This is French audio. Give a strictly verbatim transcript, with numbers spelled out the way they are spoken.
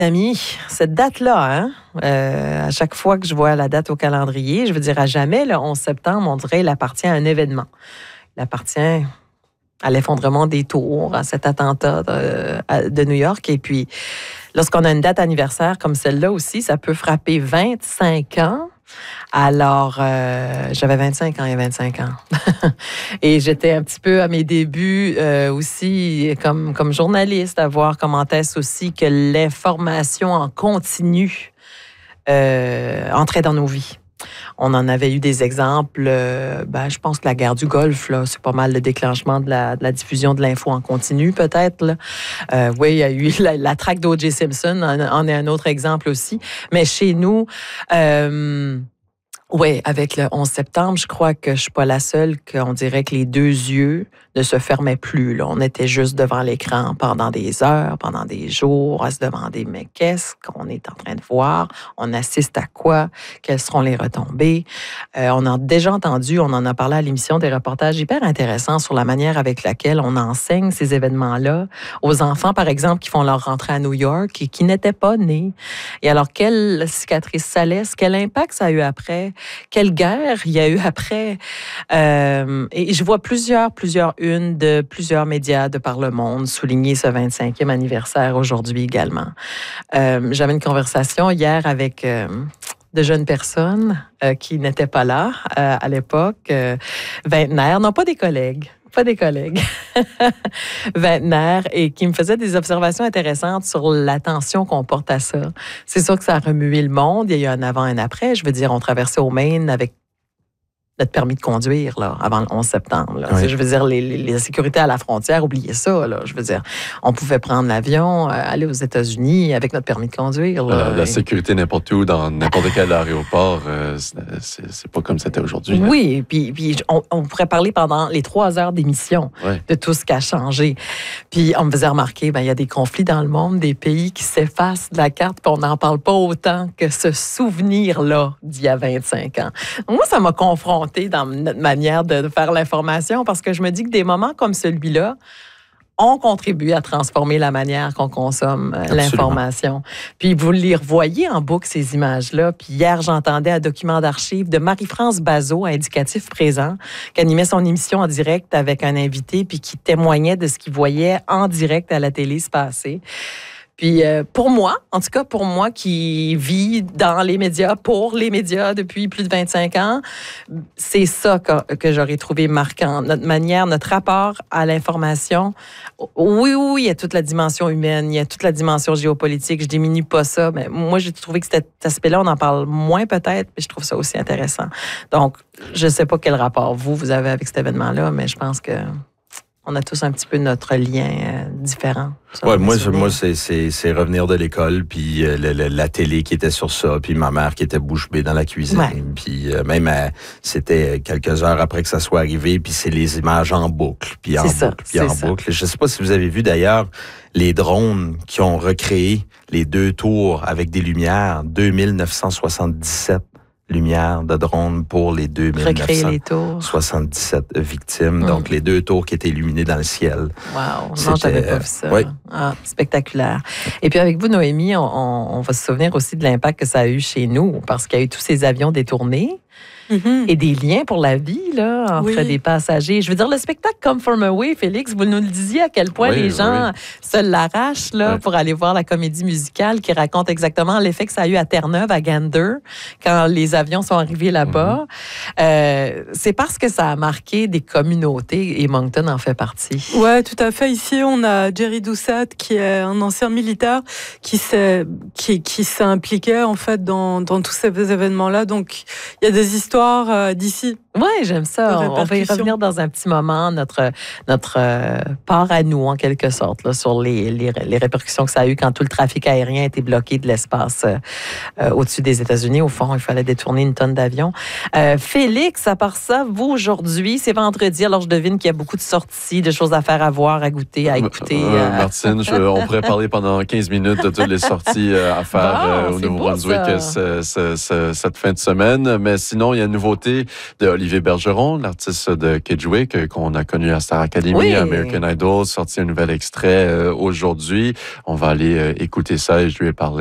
Ami, cette date-là, hein, euh, à chaque fois que je vois la date au calendrier, je veux dire à jamais, le onze septembre, on dirait, il appartient à un événement. Il appartient à l'effondrement des tours, à cet attentat de, de New York. Et puis, lorsqu'on a une date anniversaire comme celle-là aussi, ça peut frapper vingt-cinq ans. Alors, euh, j'avais vingt-cinq ans il y a vingt-cinq ans. Et j'étais un petit peu à mes débuts euh, aussi comme, comme journaliste, à voir comment est-ce aussi que l'information en continu euh, entrait dans nos vies. On en avait eu des exemples. Euh, ben, je pense que la guerre du Golfe, là, c'est pas mal le déclenchement de la, de la diffusion de l'info en continu, peut-être. Là. Euh, oui, il y a eu la, la traque d'O J Simpson, en, en est un autre exemple aussi. Mais chez nous, euh, oui, avec le onze septembre, je crois que je suis pas la seule qu'on dirait que les deux yeux ne se fermaient plus. Là. On était juste devant l'écran pendant des heures, pendant des jours, à se demander, mais qu'est-ce qu'on est en train de voir? On assiste à quoi? Quelles seront les retombées? Euh, on a déjà entendu, on en a parlé à l'émission, des reportages hyper intéressants sur la manière avec laquelle on enseigne ces événements-là aux enfants, par exemple, qui font leur rentrée à New York et qui n'étaient pas nés. Et alors, quelle cicatrice ça laisse? Quel impact ça a eu après? Quelle guerre il y a eu après? Euh, et je vois plusieurs, plusieurs unes de plusieurs médias de par le monde souligner ce vingt-cinquième anniversaire aujourd'hui également. Euh, j'avais une conversation hier avec euh, de jeunes personnes euh, qui n'étaient pas là euh, à l'époque, euh, vingtenaires, non pas des collègues, pas des collègues, vingtenaires, et qui me faisaient des observations intéressantes sur l'attention qu'on porte à ça. C'est sûr que ça a remué le monde. Il y a eu un avant et un après. Je veux dire, on traversait au Maine avec notre permis de conduire là, avant le onze septembre. Là. Oui. Je veux dire, les, les, les sécurités à la frontière, oubliez ça. Là. Je veux dire, on pouvait prendre l'avion, euh, aller aux États-Unis avec notre permis de conduire. Là. Euh, la sécurité n'importe où, dans n'importe quel aéroport, euh, c'est, c'est pas comme c'était aujourd'hui. Là. Oui, puis, puis on, on pourrait parler pendant les trois heures d'émission oui. de tout ce qui a changé. Puis on me faisait remarquer, ben, il y a des conflits dans le monde, des pays qui s'effacent de la carte, puis on n'en parle pas autant que ce souvenir-là d'il y a vingt-cinq ans. Moi, ça m'a confronté dans notre manière de faire l'information parce que je me dis que des moments comme celui-là ont contribué à transformer la manière qu'on consomme euh, l'information. Puis vous les revoyez en boucle, ces images-là. Puis hier, j'entendais un document d'archives de Marie-France Bazot, Indicatif Présent, qui animait son émission en direct avec un invité puis qui témoignait de ce qu'il voyait en direct à la télé se passer. Puis euh, pour moi, en tout cas pour moi qui vis dans les médias, pour les médias depuis plus de vingt-cinq ans, c'est ça que, que j'aurais trouvé marquant. Notre manière, notre rapport à l'information. Oui, oui, il y a toute la dimension humaine, il y a toute la dimension géopolitique. Je diminue pas ça, mais moi, j'ai trouvé que cet aspect-là, on en parle moins peut-être, mais je trouve ça aussi intéressant. Donc, je sais pas quel rapport vous, vous avez avec cet événement-là, mais je pense que on a tous un petit peu notre lien euh, différent. Ouais, moi, je, moi c'est, c'est, c'est revenir de l'école, puis euh, la, la, la télé qui était sur ça, puis ma mère qui était bouche bée dans la cuisine. Ouais. Puis euh, même, euh, c'était quelques heures après que ça soit arrivé, puis c'est les images en boucle, puis en c'est boucle, ça, puis en ça. boucle. Je sais pas si vous avez vu d'ailleurs les drones qui ont recréé les deux tours avec des lumières, deux mille neuf cent soixante-dix-sept. Lumière de drone pour les deux mille neuf cent soixante-dix-sept victimes. Mm. Donc, les deux tours qui étaient illuminées dans le ciel. Wow! Non, j'avais pas vu ça. Oui. Ah, spectaculaire. Et puis, avec vous, Noémie, on, on, on va se souvenir aussi de l'impact que ça a eu chez nous, parce qu'il y a eu tous ces avions détournés. Mm-hmm. Et des liens pour la vie, là, entre oui. des passagers. Je veux dire, le spectacle Come From Away, Félix, vous nous le disiez à quel point oui, les gens oui. se l'arrachent là, oui. pour aller voir la comédie musicale qui raconte exactement l'effet que ça a eu à Terre-Neuve, à Gander, quand les avions sont arrivés là-bas. Mm-hmm. Euh, c'est parce que ça a marqué des communautés et Moncton en fait partie. Oui, tout à fait. Ici, on a Jerry Doucette, qui est un ancien militaire qui s'est, qui, qui s'est impliqué en fait, dans, dans tous ces événements-là. Donc, il y a des histoires d'ici. Oui, j'aime ça. On va y revenir dans un petit moment, notre, notre euh, part à nous, en quelque sorte, là, sur les, les, les répercussions que ça a eu quand tout le trafic aérien a été bloqué de l'espace euh, au-dessus des États-Unis. Au fond, il fallait détourner une tonne d'avions. Euh, Félix, à part ça, vous, aujourd'hui, c'est vendredi, alors je devine qu'il y a beaucoup de sorties, de choses à faire, à voir, à goûter, à écouter. Euh, euh... Martine, je, on pourrait parler pendant quinze minutes de toutes les sorties à faire bon, euh, au Nouveau-Brunswick ce, ce, ce, cette fin de semaine. Mais sinon, il y a une nouveauté de Olivier Bergeron, l'artiste de Kedgewick, qu'on a connu à Star Academy, Oui. American Idol, sorti un nouvel extrait euh, aujourd'hui. On va aller euh, écouter ça et je lui ai parlé